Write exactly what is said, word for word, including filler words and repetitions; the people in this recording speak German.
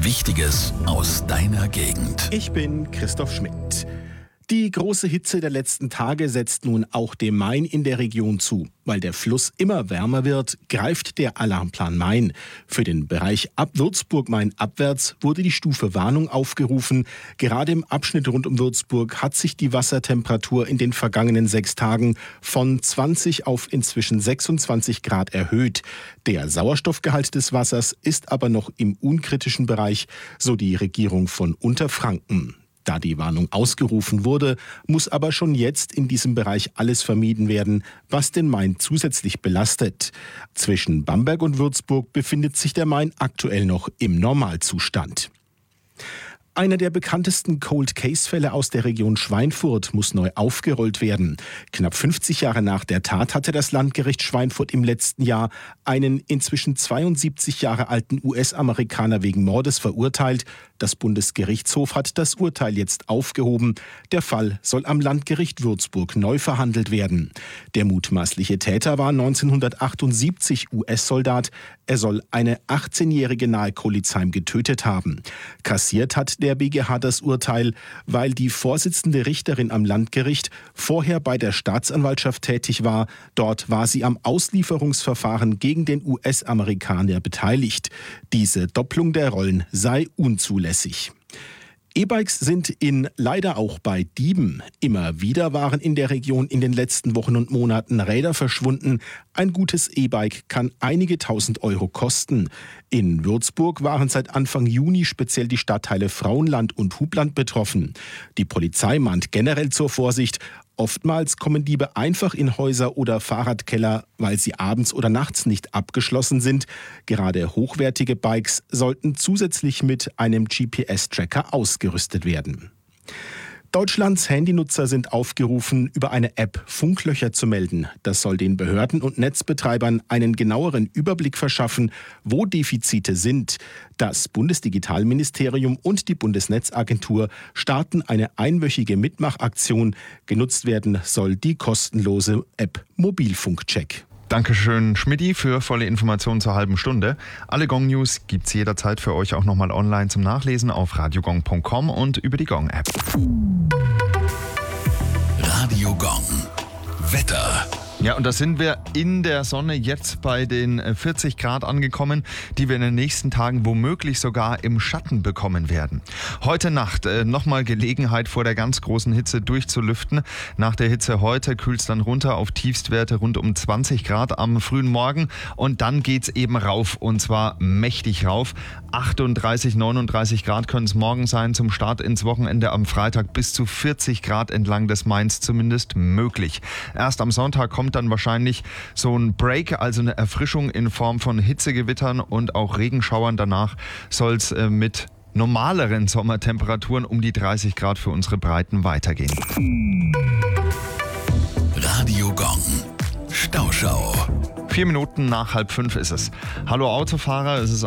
Wichtiges aus deiner Gegend. Ich bin Christoph Schmidt. Die große Hitze der letzten Tage setzt nun auch dem Main in der Region zu. Weil der Fluss immer wärmer wird, greift der Alarmplan Main. Für den Bereich ab Würzburg-Main abwärts wurde die Stufe Warnung aufgerufen. Gerade im Abschnitt rund um Würzburg hat sich die Wassertemperatur in den vergangenen sechs Tagen von zwanzig auf inzwischen sechsundzwanzig Grad erhöht. Der Sauerstoffgehalt des Wassers ist aber noch im unkritischen Bereich, so die Regierung von Unterfranken. Da die Warnung ausgerufen wurde, muss aber schon jetzt in diesem Bereich alles vermieden werden, was den Main zusätzlich belastet. Zwischen Bamberg und Würzburg befindet sich der Main aktuell noch im Normalzustand. Einer der bekanntesten Cold-Case-Fälle aus der Region Schweinfurt muss neu aufgerollt werden. Knapp fünfzig Jahre nach der Tat hatte das Landgericht Schweinfurt im letzten Jahr einen inzwischen zweiundsiebzig Jahre alten U S-Amerikaner wegen Mordes verurteilt. Das Bundesgerichtshof hat das Urteil jetzt aufgehoben. Der Fall soll am Landgericht Würzburg neu verhandelt werden. Der mutmaßliche Täter war neunzehnhundertachtundsiebzig U S-Soldat. Er soll eine achtzehnjährige nahe Kolizheim getötet haben. Kassiert hat der B G H das Urteil, weil die Vorsitzende Richterin am Landgericht vorher bei der Staatsanwaltschaft tätig war. Dort war sie am Auslieferungsverfahren gegen den U S-Amerikaner beteiligt. Diese Doppelung der Rollen sei unzulässig. E-Bikes sind in leider auch bei Dieben. Immer wieder waren in der Region in den letzten Wochen und Monaten Räder verschwunden. Ein gutes E-Bike kann einige tausend Euro kosten. In Würzburg waren seit Anfang Juni speziell die Stadtteile Frauenland und Hubland betroffen. Die Polizei mahnt generell zur Vorsicht. Oftmals kommen Diebe einfach in Häuser oder Fahrradkeller, weil sie abends oder nachts nicht abgeschlossen sind. Gerade hochwertige Bikes sollten zusätzlich mit einem G P S-Tracker ausgerüstet werden. Deutschlands Handynutzer sind aufgerufen, über eine App Funklöcher zu melden. Das soll den Behörden und Netzbetreibern einen genaueren Überblick verschaffen, wo Defizite sind. Das Bundesdigitalministerium und die Bundesnetzagentur starten eine einwöchige Mitmachaktion. Genutzt werden soll die kostenlose App Mobilfunkcheck. Dankeschön, Schmidti, für volle Informationen zur halben Stunde. Alle Gong-News gibt's jederzeit für euch auch nochmal online zum Nachlesen auf radiogong punkt com und über die Gong-App. Radio Gong. Wetter. Ja, und da sind wir in der Sonne jetzt bei den vierzig Grad angekommen, die wir in den nächsten Tagen womöglich sogar im Schatten bekommen werden. Heute Nacht äh, nochmal Gelegenheit, vor der ganz großen Hitze durchzulüften. Nach der Hitze heute kühlt es dann runter auf Tiefstwerte rund um zwanzig Grad am frühen Morgen. Und dann geht's eben rauf, und zwar mächtig rauf. achtunddreißig, neununddreißig Grad können es morgen sein, zum Start ins Wochenende am Freitag bis zu vierzig Grad entlang des Mains zumindest möglich. Erst am Sonntag kommt dann wahrscheinlich so ein Break, also eine Erfrischung in Form von Hitzegewittern und auch Regenschauern. Danach soll es äh, mit normaleren Sommertemperaturen um die dreißig Grad für unsere Breiten weitergehen. Radio Gong. Stauschau. Vier Minuten nach halb fünf ist es. Hallo Autofahrer, es ist